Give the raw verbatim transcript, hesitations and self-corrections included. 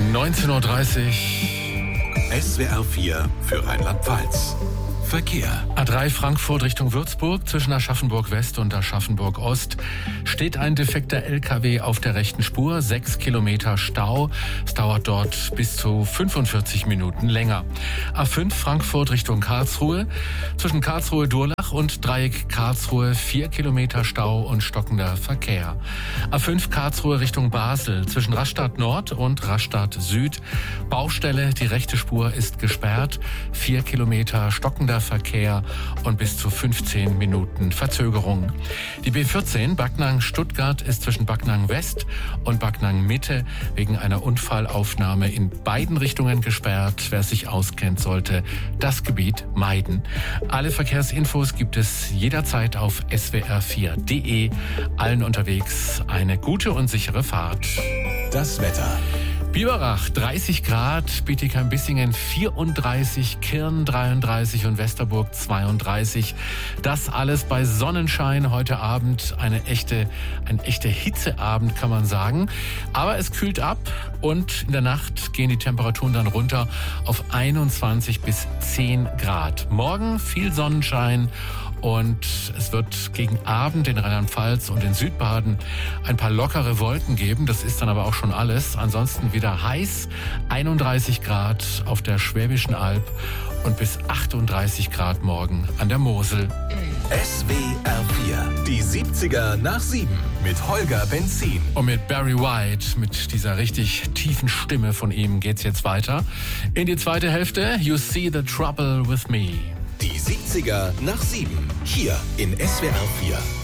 neunzehn Uhr dreißig. S W R vier für Rheinland-Pfalz. Verkehr. A drei Frankfurt Richtung Würzburg. Zwischen Aschaffenburg West und Aschaffenburg Ost steht ein defekter L K W auf der rechten Spur. Sechs Kilometer Stau. Es dauert dort bis zu fünfundvierzig Minuten länger. A fünf Frankfurt Richtung Karlsruhe. Zwischen Karlsruhe-Durlach und Dreieck Karlsruhe vier Kilometer Stau und stockender Verkehr. A fünf Karlsruhe Richtung Basel. Zwischen Rastatt Nord und Rastatt Süd. Baustelle. Die rechte Spur ist gesperrt. Vier Kilometer stockender Verkehr und bis zu fünfzehn Minuten Verzögerung. Die B vierzehn Backnang-Stuttgart ist zwischen Backnang West und Backnang Mitte wegen einer Unfallaufnahme in beiden Richtungen gesperrt. Wer sich auskennt, sollte das Gebiet meiden. Alle Verkehrsinfos gibt es jederzeit auf S W R vier Punkt de. Allen unterwegs eine gute und sichere Fahrt. Das Wetter. Biberach dreißig Grad, Bietigheim-Bissingen vierunddreißig, Kirn dreiunddreißig und Westerburg zweiunddreißig. Das alles bei Sonnenschein heute Abend. Eine echte, ein echter Hitzeabend, kann man sagen. Aber es kühlt ab und in der Nacht gehen die Temperaturen dann runter auf einundzwanzig bis zehn Grad. Morgen viel Sonnenschein. Und es wird gegen Abend in Rheinland-Pfalz und in Südbaden ein paar lockere Wolken geben. Das ist dann aber auch schon alles. Ansonsten wieder heiß, einunddreißig Grad auf der Schwäbischen Alb und bis achtunddreißig Grad morgen an der Mosel. S W R vier, die siebziger nach sieben mit Holger Benzin. Und mit Barry White, mit dieser richtig tiefen Stimme von ihm, geht's jetzt weiter. In die zweite Hälfte, You See the Trouble with Me. Die siebziger nach sieben, hier in S W R vier.